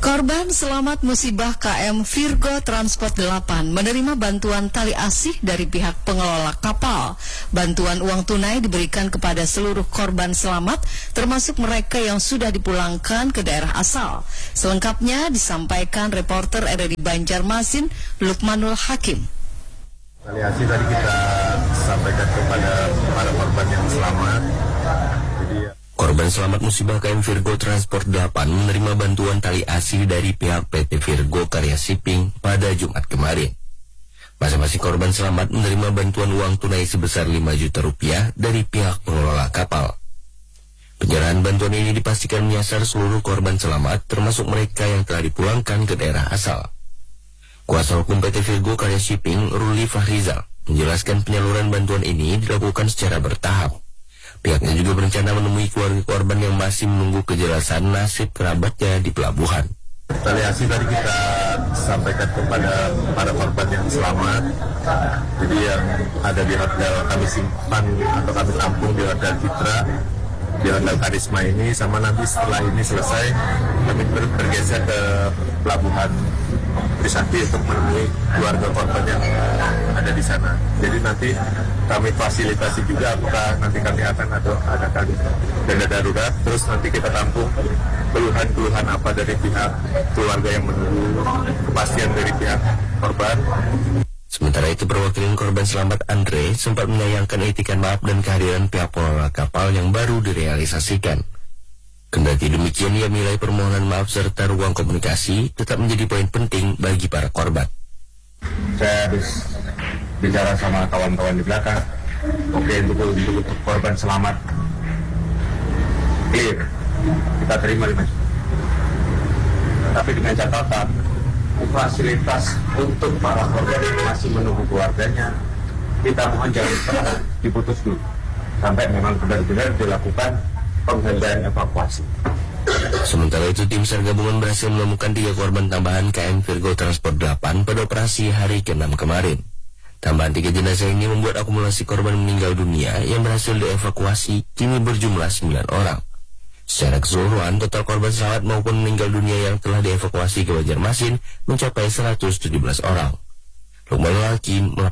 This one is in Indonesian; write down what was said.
Korban selamat musibah KM Virgo Transport 8 menerima bantuan tali asih dari pihak pengelola kapal. Bantuan uang tunai diberikan kepada seluruh korban selamat, termasuk mereka yang sudah dipulangkan ke daerah asal. Selengkapnya disampaikan reporter RRI Banjarmasin, Lukmanul Hakim. Tali asih tadi kita sampaikan kepada para korban yang selamat. Korban selamat musibah KM Virgo Transport 8 menerima bantuan tali asih dari pihak PT Virgo Karya Shipping pada Jumat kemarin. Masing-masing korban selamat menerima bantuan uang tunai sebesar 5 juta rupiah dari pihak pengelola kapal. Penyerahan bantuan ini dipastikan menyasar seluruh korban selamat, termasuk mereka yang telah dipulangkan ke daerah asal. Kuasa hukum PT Virgo Karya Shipping, Ruli Fahrizal, menjelaskan penyaluran bantuan ini dilakukan secara bertahap. Pihaknya juga berencana menemui keluarga korban yang masih menunggu kejelasan nasib kerabatnya di pelabuhan. Tali asih tadi kita sampaikan kepada para korban yang selamat. Jadi yang ada di hotel kami simpan atau kami tampung di Hotel Citra, di Hotel Karisma ini, sama nanti setelah ini selesai kami bergeser ke pelabuhan Trisakti untuk menemui keluarga korban yang ada di sana. Jadi nanti kami fasilitasi juga, apakah nanti kami akan adakan dana darurat, terus nanti kita tampung keluhan-keluhan apa dari pihak keluarga yang menunggu kepastian dari pihak korban. Sementara itu, perwakilan korban selamat Andre sempat menyayangkan etikan maaf dan kehadiran pihak pengelola kapal yang baru direalisasikan. Kendati demikian, ia menilai permohonan maaf serta ruang komunikasi tetap menjadi poin penting bagi para korban. Saya habis bicara sama kawan-kawan di belakang. Oke, untuk korban selamat clear, kita terima 5 juta. Tapi dengan catatan, fasilitas untuk para korban yang masih menunggu keluarganya, kita mohon jangan pernah diputus dulu sampai memang benar-benar dilakukan penghentian evakuasi. Sementara itu, tim SAR gabungan berhasil menemukan 3 korban tambahan KM Virgo Transport 8 pada operasi hari ke-6 kemarin. Tambahan 3 jenazah ini membuat akumulasi korban meninggal dunia yang berhasil dievakuasi kini berjumlah 9 orang. Secara keseluruhan, total korban selamat maupun meninggal dunia yang telah dievakuasi ke Banjarmasin mencapai 117 orang. Lukmanul Hakim